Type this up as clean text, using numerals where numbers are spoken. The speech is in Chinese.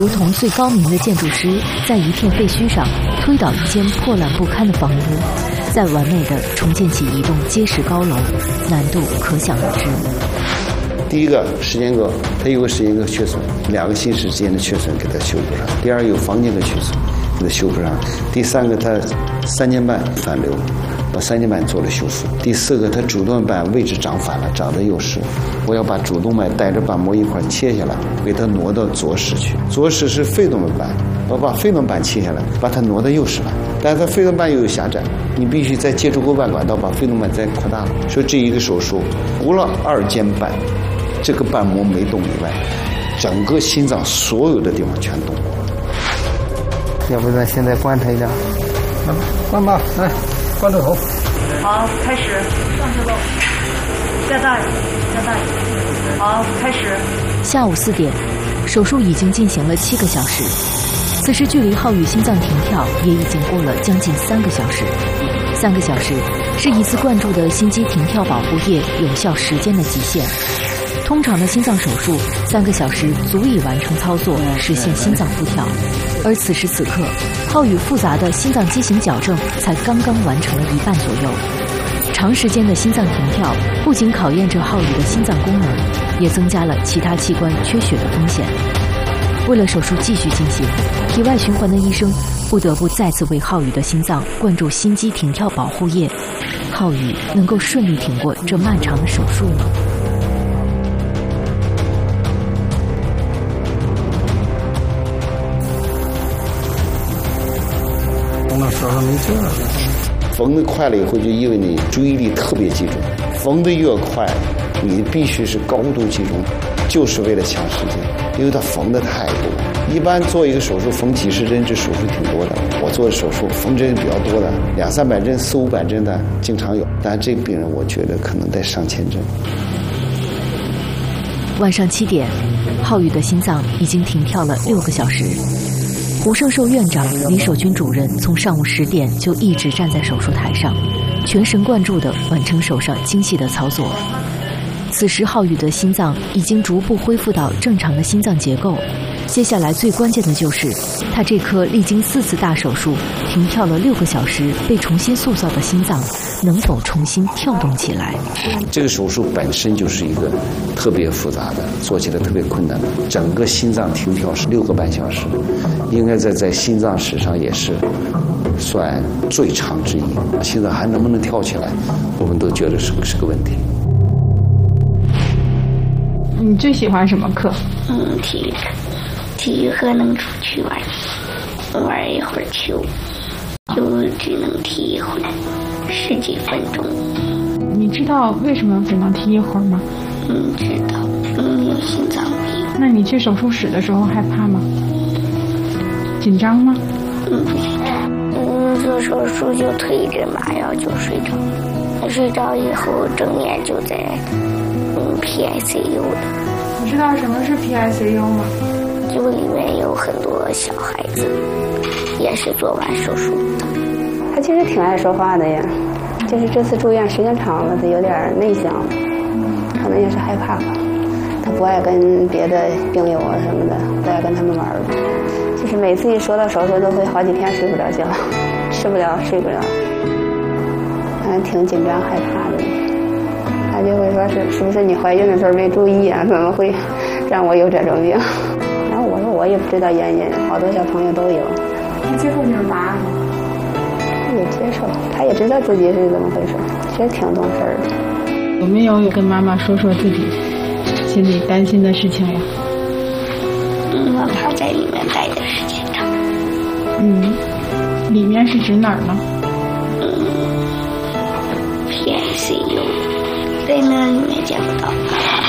如同最高明的建筑师在一片废墟上推倒一间破烂不堪的房屋，再完美的重建起一栋结实高楼，难度可想而知。 第一个时间隔，它有个时间隔缺损，2个新石之间的缺损给它修补上。第二有房间的缺损，给它修补上。第三个它3间半反流，把3间半做了修复。第4个它主动脉位置长反了，长得右室，我要把主动脉带着瓣膜一块切下来，给它挪到左室去。左室是肺动脉瓣，我把肺动脉瓣切下来，把它挪到右室来。但是它肺动脉又有狭窄，你必须再接触过瓣管道，把肺动脉再扩大了。所以这一个手术，除了2间瓣这个瓣膜没动以外，整个心脏所有的地方全动过。 要不咱现在关他一下，关吧，来，关住头。 好，开始，上去喽，再大一点，再大一点。好，开始。 下午4点，手术已经进行了7个小时，此时距离浩宇心脏停跳也已经过了将近3个小时。3个小时是一次灌注的心肌停跳保护液有效时间的极限。通常的心脏手术3个小时足以完成操作，实现心脏复跳。而此时此刻，浩宇复杂的心脏畸形矫正才刚刚完成了1半左右。长时间的心脏停跳不仅考验着浩宇的心脏功能，也增加了其他器官缺血的风险。为了手术继续进行，体外循环的医生不得不再次为浩宇的心脏灌注心肌停跳保护液。浩宇能够顺利挺过这漫长的手术吗？ 那手上没劲了。 缝得快了以后，就意味着你注意力特别集中。缝得越快，你必须是高度集中，就是为了抢时间，因为它缝得太多。一般做一个手术缝几十针，这手术挺多的。我做的手术缝针比较多的，200-300针、400-500针的经常有，但这个病人我觉得可能得上千针。 晚上7点，浩宇的心脏已经停跳了6个小时。胡胜寿院长、李守军主任从上午10点就一直站在手术台上，全神贯注地完成手上精细的操作。此时浩宇的心脏已经逐步恢复到正常的心脏结构，接下来最关键的就是他这颗历经4次大手术停跳了6个小时被重新塑造的心脏能否重新跳动起来。 这个手术本身就是一个特别复杂的，做起来特别困难的。整个心脏停跳是6个半小时，应该在心脏史上也是算最长之一。心脏还能不能跳起来，我们都觉得是个问题。 你最喜欢什么课？ 体育课能出去玩一会儿球，就只能踢一会儿，10几分钟。 你知道为什么只能踢一会儿吗？ 知道，有心脏病。 那你去手术室的时候害怕吗？紧张吗？ 不紧张。做手术就推着麻药就睡着，睡着以后睁眼就在PICU 的。 你知道什么是 PICU 吗？ 就里面有很多小孩子，也是做完手术的。 他其实挺爱说话的呀，就是这次住院时间长了，他有点内向，可能也是害怕吧。他不爱跟别的病友啊什么的，不爱跟他们玩儿，就是每次一说到手术都会好几天睡不着觉，吃不了睡不了，挺紧张害怕的。他就会说是不是你怀孕的时候没注意啊？怎么会让我有这种病？然后我说我也不知道原因，好多小朋友都有。 他接受你的答案吗？ 他也接受，他也知道自己是怎么回事，其实挺懂事儿的。 有没有跟妈妈说自己心里担心的事情呀？ 我怕在里面待的时间长。 里面是指哪儿呢 ？PICU，在那里面见不到爸爸。